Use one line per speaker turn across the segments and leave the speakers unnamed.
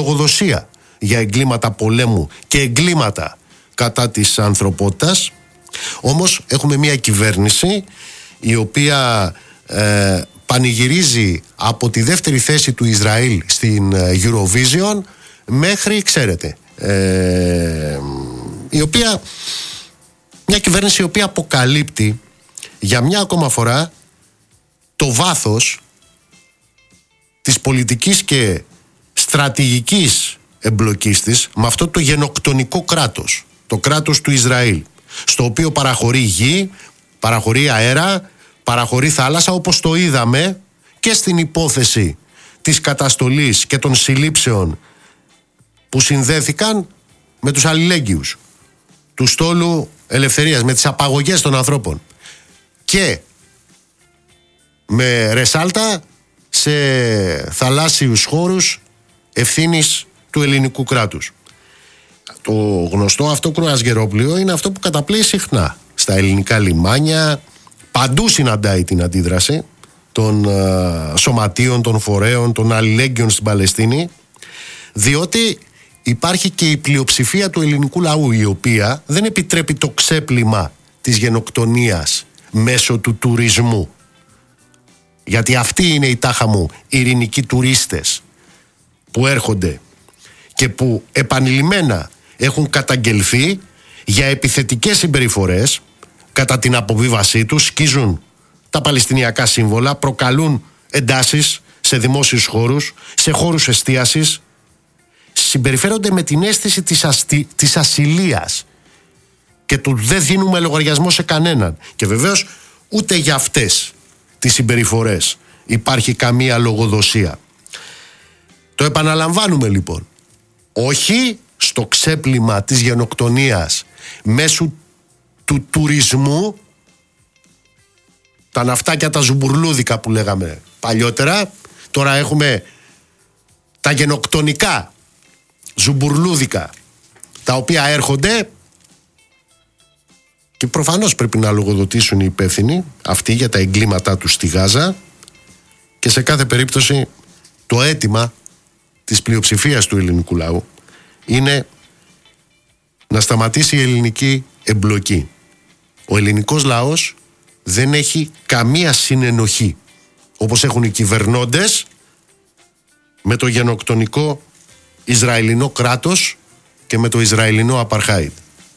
λογοδοσία για εγκλήματα πολέμου και εγκλήματα κατά της ανθρωπότητας. Όμως έχουμε μια κυβέρνηση η οποία πανηγυρίζει από τη δεύτερη θέση του Ισραήλ στην Eurovision μέχρι, ξέρετε, μια κυβέρνηση η οποία αποκαλύπτει για μια ακόμα φορά το βάθος της πολιτικής και στρατηγικής εμπλοκής της με αυτό το γενοκτονικό κράτος, το κράτος του Ισραήλ, στο οποίο παραχωρεί γη, παραχωρεί αέρα, παραχωρεί θάλασσα, όπως το είδαμε και στην υπόθεση της καταστολής και των συλλήψεων που συνδέθηκαν με τους αλληλέγγυους του στόλου ελευθερίας, με τις απαγωγές των ανθρώπων και με ρεσάλτα σε θαλάσσιους χώρους ευθύνης του ελληνικού κράτους. Το γνωστό αυτό κρουαζιερόπλοιο είναι αυτό που καταπλέει συχνά στα ελληνικά λιμάνια. Παντού συναντάει την αντίδραση των σωματείων, των φορέων, των αλληλέγγυων στην Παλαιστίνη, διότι υπάρχει και η πλειοψηφία του ελληνικού λαού, η οποία δεν επιτρέπει το ξέπλυμα της γενοκτονίας μέσω του τουρισμού. Γιατί αυτοί είναι οι τάχα μου ειρηνικοί τουρίστες που έρχονται και που επανειλημμένα έχουν καταγγελθεί για επιθετικές συμπεριφορές κατά την αποβίβασή τους, σκίζουν τα παλαιστινιακά σύμβολα, προκαλούν εντάσεις σε δημόσιους χώρους, σε χώρους εστίασης, συμπεριφέρονται με την αίσθηση της ασυλίας και του δεν δίνουμε λογαριασμό σε κανέναν. Και βεβαίως ούτε για αυτές τις συμπεριφορές υπάρχει καμία λογοδοσία. Το επαναλαμβάνουμε λοιπόν, όχι στο ξέπλυμα της γενοκτονίας μέσω του τουρισμού, τα ναυτάκια τα ζουμπουρλούδικα που λέγαμε παλιότερα, τώρα έχουμε τα γενοκτονικά ζουμπουρλούδικα τα οποία έρχονται και προφανώς πρέπει να λογοδοτήσουν οι υπεύθυνοι αυτοί για τα εγκλήματά τους στη Γάζα, και σε κάθε περίπτωση το αίτημα της πλειοψηφίας του ελληνικού λαού είναι να σταματήσει η ελληνική εμπλοκή. Ο ελληνικός λαός δεν έχει καμία συνενοχή, όπως έχουν οι κυβερνώντες, με το γενοκτονικό Ισραηλινό κράτος και με το Ισραηλινό απαρχάιντ.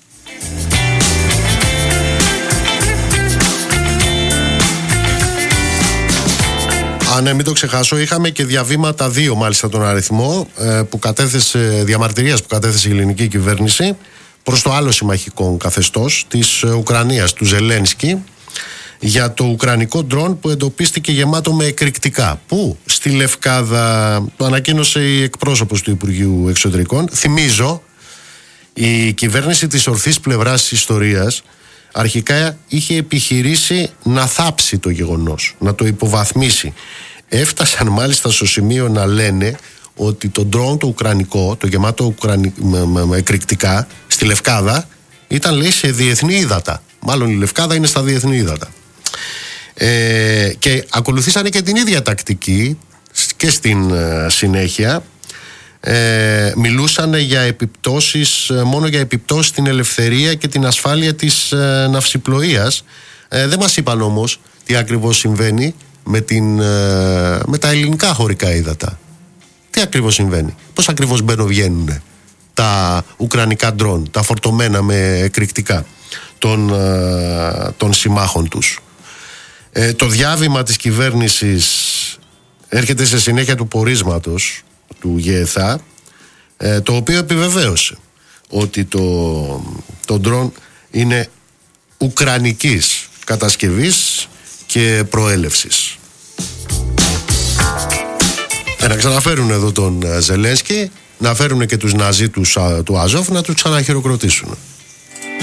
Ναι, μην το ξεχάσω, είχαμε και διαβήματα 2 μάλιστα τον αριθμό που κατέθεσε, διαμαρτυρίας που κατέθεσε η ελληνική κυβέρνηση προς το άλλο συμμαχικό καθεστώς της Ουκρανίας, του Ζελένσκι, για το ουκρανικό ντρόν που εντοπίστηκε γεμάτο με εκρηκτικά. Που στη Λευκάδα, το ανακοίνωσε η εκπρόσωπος του Υπουργείου Εξωτερικών. Θυμίζω, η κυβέρνηση της ορθής πλευράς της ιστορίας αρχικά είχε επιχειρήσει να θάψει το γεγονός, να το υποβαθμίσει. Έφτασαν μάλιστα στο σημείο να λένε ότι το ντρόν το ουκρανικό, το γεμάτο με εκρηκτικά στη Λευκάδα, ήταν, λέει, σε διεθνή ύδατα. Μάλλον η Λευκάδα είναι στα διεθνή ύδατα. Και ακολουθήσανε και την ίδια τακτική και στην συνέχεια. Μιλούσαν για επιπτώσεις, μόνο για επιπτώσεις στην ελευθερία και την ασφάλεια της ναυσιπλοείας. Δεν μας είπαν όμως τι ακριβώς συμβαίνει με τα ελληνικά χωρικά ύδατα. Τι ακριβώς συμβαίνει, πώς ακριβώς μπαίνουν-βγαίνουν τα ουκρανικά ντρόν, τα φορτωμένα με εκρηκτικά των συμμάχων τους. Το διάβημα της κυβέρνησης έρχεται σε συνέχεια του πορίσματος του ΓΕΘΑ, το οποίο επιβεβαίωσε ότι το ντρόν είναι ουκρανικής κατασκευής και προέλευσης. Να ξαναφέρουν εδώ τον Ζελένσκι, να φέρουν και τους Ναζί του Αζόφ να τους ξαναχειροκροτήσουν.